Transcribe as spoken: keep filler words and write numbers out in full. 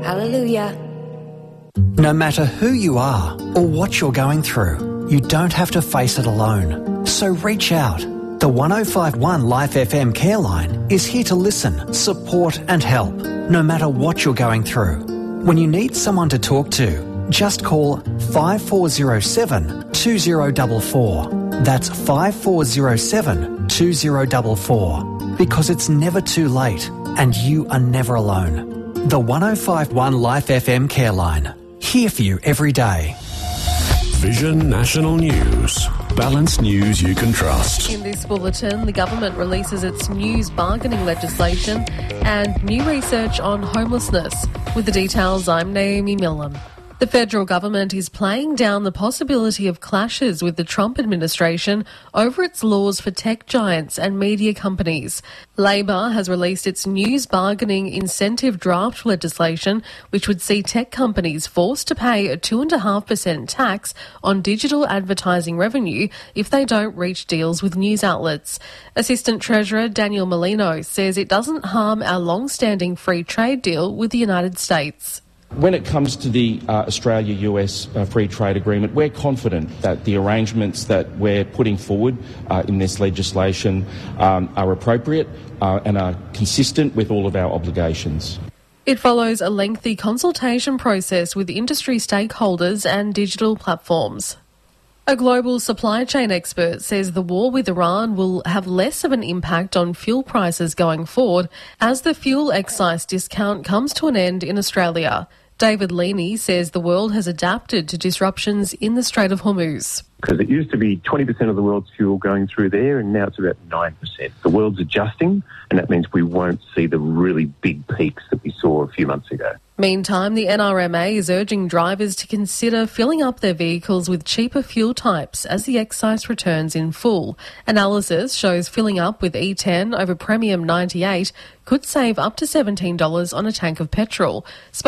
Alleluia. No matter who you are or what you're going through, you don't have to face it alone. So reach out. The one oh five point one Life F M care line is here to listen, support and help, no matter what you're going through. When you need someone to talk to, just call five four zero seven, two zero four four. That's five four zero seven, two zero four four. Because it's never too late and you are never alone. The one oh five point one Life F M care line. Here for you every day. Vision National News. Balanced news you can trust. In this bulletin, the government releases its news bargaining legislation and new research on homelessness. With the details, I'm Naomi Millen. The federal government is playing down the possibility of clashes with the Trump administration over its laws for tech giants and media companies. Labor has released its news bargaining incentive draft legislation, which would see tech companies forced to pay a two point five percent tax on digital advertising revenue if they don't reach deals with news outlets. Assistant Treasurer Daniel Molino says it doesn't harm our long-standing free trade deal with the United States. When it comes to the uh, Australia-U S uh, free trade agreement, we're confident that the arrangements that we're putting forward uh, in this legislation um, are appropriate uh, and are consistent with all of our obligations. It follows a lengthy consultation process with industry stakeholders and digital platforms. A global supply chain expert says the war with Iran will have less of an impact on fuel prices going forward as the fuel excise discount comes to an end in Australia. David Leaney says the world has adapted to disruptions in the Strait of Hormuz. Because it used to be twenty percent of the world's fuel going through there, and now it's about nine percent. The world's adjusting, and that means we won't see the really big peaks that we saw a few months ago. Meantime, the N R M A is urging drivers to consider filling up their vehicles with cheaper fuel types as the excise returns in full. Analysis shows filling up with E ten over Premium ninety-eight could save up to seventeen dollars on a tank of petrol.